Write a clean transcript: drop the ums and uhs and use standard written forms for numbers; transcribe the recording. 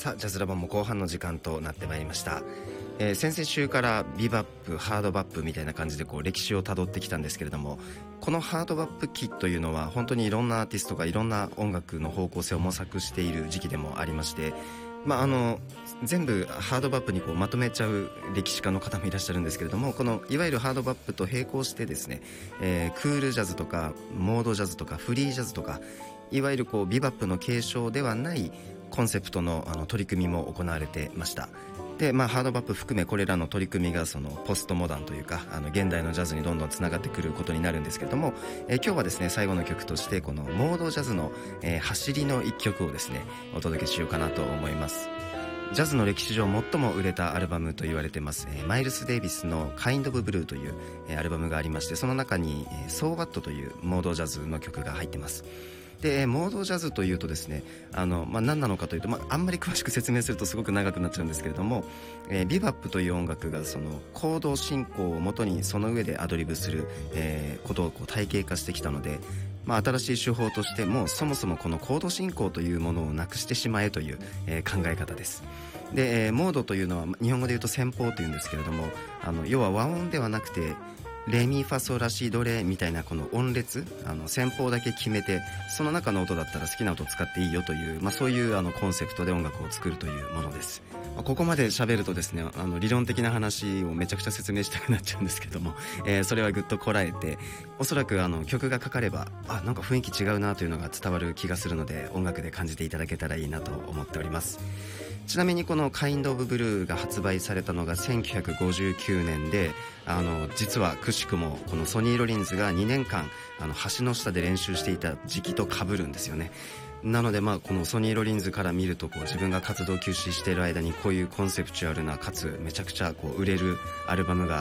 さあジャズラボも後半の時間となってまいりました。先々週からビバップハードバップみたいな感じで歴史をたどってきたんですけれども、このハードバップ期というのは本当にいろんなアーティストがいろんな音楽の方向性を模索している時期でもありまして、全部ハードバップにまとめちゃう歴史家の方もいらっしゃるんですけれども、このいわゆるハードバップと並行してですね、クールジャズとかモードジャズとかフリージャズとか、いわゆるビバップの継承ではないコンセプトの取り組みも行われてました。で、ハードバップ含めこれらの取り組みがそのポストモダンというか現代のジャズにどんどんつながってくることになるんですけれども、今日はですね最後の曲としてこのモードジャズの、走りの一曲をですねお届けしようかなと思います。ジャズの歴史上最も売れたアルバムと言われてます、マイルス・デイビスの Kind of Blue という、アルバムがありまして、その中に So What というモードジャズの曲が入ってます。でモードジャズというとですね何なのかというと、あんまり詳しく説明するとすごく長くなっちゃうんですけれども、ビバップという音楽がそのコード進行をもとにその上でアドリブする、ことを体系化してきたので、新しい手法としてもそもそもこのコード進行というものをなくしてしまえという、考え方です。で、モードというのは日本語で言うと旋法というんですけれども、要は和音ではなくてレミファソラシドレみたいなこの音列、旋法だけ決めてその中の音だったら好きな音を使っていいよという、そういうコンセプトで音楽を作るというものです。ここまで喋るとですね理論的な話をめちゃくちゃ説明したくなっちゃうんですけども、それはぐっとこらえて、おそらく曲がかかればなんか雰囲気違うなというのが伝わる気がするので、音楽で感じていただけたらいいなと思っております。ちなみにこの Kind of Blue が発売されたのが1959年で、実はくしくもこのソニー・ロリンズが2年間橋の下で練習していた時期と被るんですよね。なのでこのソニー・ロリンズから見ると自分が活動休止している間にこういうコンセプチュアルなかつめちゃくちゃ売れるアルバムが